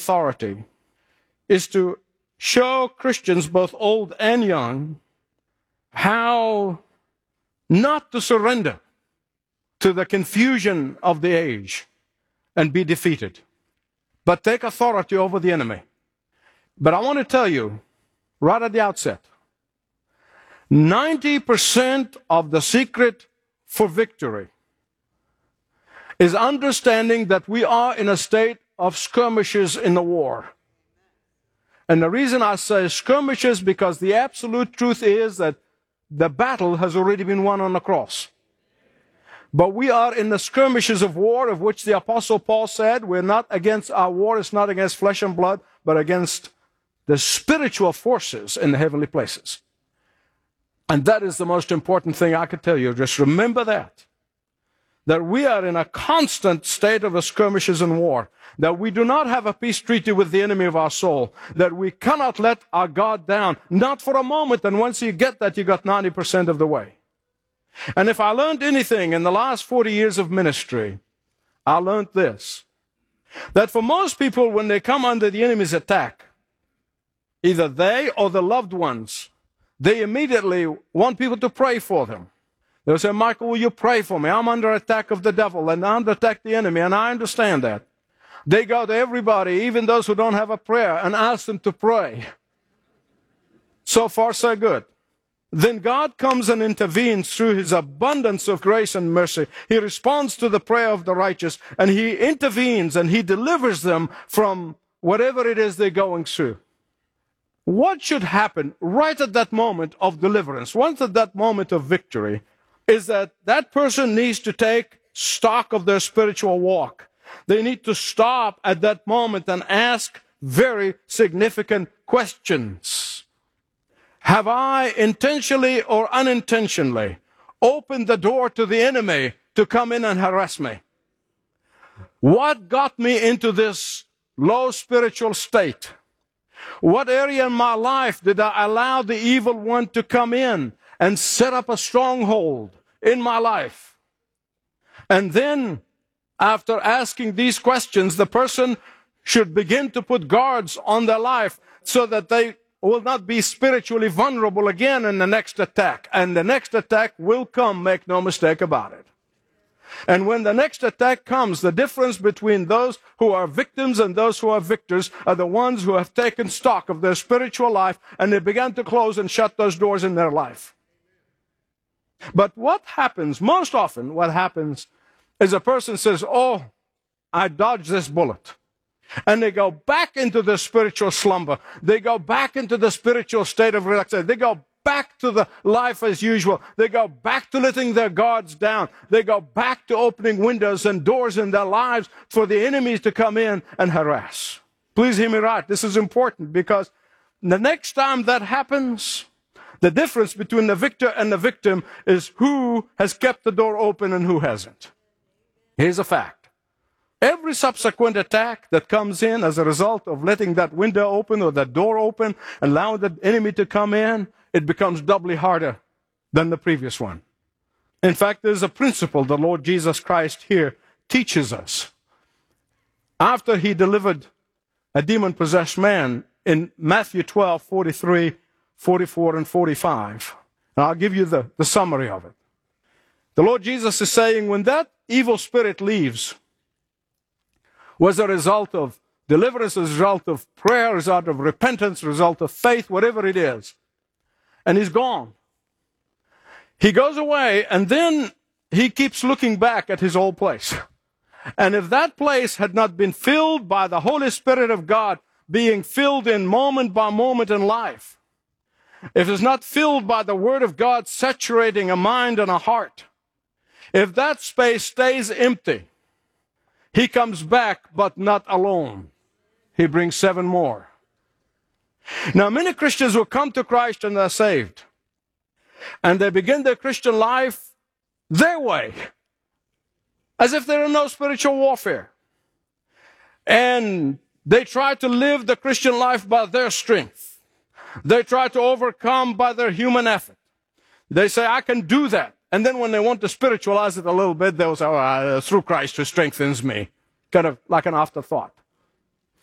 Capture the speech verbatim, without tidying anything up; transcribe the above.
authority is to show Christians, both old and young, how not to surrender to the confusion of the age and be defeated, but take authority over the enemy. But I want to tell you, right at the outset, ninety percent of the secret for victory is understanding that we are in a state of skirmishes in the war. And the reason I say skirmishes, because the absolute truth is that the battle has already been won on the cross. But we are in the skirmishes of war, of which the Apostle Paul said, we're not against, our war is not against flesh and blood, but against the spiritual forces in the heavenly places. And that is the most important thing I could tell you. Just remember that. That we are in a constant state of skirmishes and war. That we do not have a peace treaty with the enemy of our soul. That we cannot let our God down. Not for a moment. And once you get that, you got ninety percent of the way. And if I learned anything in the last forty years of ministry, I learned this. That for most people, when they come under the enemy's attack, either they or the loved ones, they immediately want people to pray for them. They'll say, Michael, will you pray for me? I'm under attack of the devil and I'm under attack of the enemy, and I understand that. They go to everybody, even those who don't have a prayer, and ask them to pray. So far, so good. Then God comes and intervenes through His abundance of grace and mercy. He responds to the prayer of the righteous, and He intervenes and He delivers them from whatever it is they're going through. What should happen right at that moment of deliverance, once at that moment of victory, is that that person needs to take stock of their spiritual walk. They need to stop at that moment and ask very significant questions. Have I intentionally or unintentionally opened the door to the enemy to come in and harass me? What got me into this low spiritual state? What area in my life did I allow the evil one to come in and set up a stronghold in my life? And then, after asking these questions, the person should begin to put guards on their life so that they will not be spiritually vulnerable again in the next attack. And the next attack will come, make no mistake about it. And when the next attack comes, the difference between those who are victims and those who are victors are the ones who have taken stock of their spiritual life, and they began to close and shut those doors in their life. But what happens, most often what happens, is a person says, oh, I dodged this bullet. And they go back into the spiritual slumber. They go back into the spiritual state of relaxation. They go back to the life as usual. They go back to letting their guards down. They go back to opening windows and doors in their lives for the enemies to come in and harass. Please hear me right. This is important, because the next time that happens, the difference between the victor and the victim is who has kept the door open and who hasn't. Here's a fact. Every subsequent attack that comes in as a result of letting that window open or that door open and allowing the enemy to come in, it becomes doubly harder than the previous one. In fact, there's a principle the Lord Jesus Christ here teaches us. After He delivered a demon-possessed man in Matthew twelve, forty-three, forty-four, and forty-five, and I'll give you the, the summary of it. The Lord Jesus is saying, when that evil spirit leaves, was a result of deliverance, a result of prayer, a result of repentance, a result of faith, whatever it is, and he's gone. He goes away, and then he keeps looking back at his old place. And if that place had not been filled by the Holy Spirit of God, being filled in moment by moment in life, if it's not filled by the Word of God saturating a mind and a heart, if that space stays empty, he comes back, but not alone. He brings seven more. Now, many Christians will come to Christ and they're saved. And they begin their Christian life their way, as if they're in no spiritual warfare. And they try to live the Christian life by their strength. They try to overcome by their human effort. They say, I can do that. And then when they want to spiritualize it a little bit, they'll say, oh, uh, through Christ who strengthens me. Kind of like an afterthought.